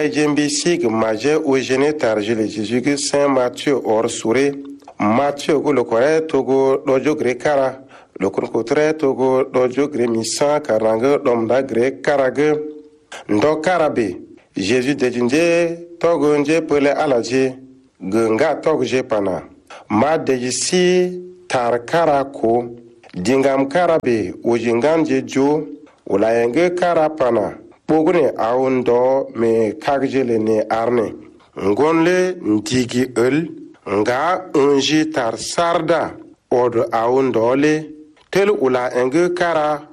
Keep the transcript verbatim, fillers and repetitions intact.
Ulay Jembisig Maje Eugénie Targile Jésus Saint Mathieu Or Souré Mathieu go le coré togo dojo gre kara le kunkotre togo dojo gre misan karanga domda gre karage ndo karabe Jésus de jinje togo nje pele alaje gunga togo je pana ma de si tar karako dingam karabe ujinganje jo ulayenge karapana pogune awundo me kagjele ne arne ngonle ntigi el nga unji tar sarda odo awundole tel ula enge kara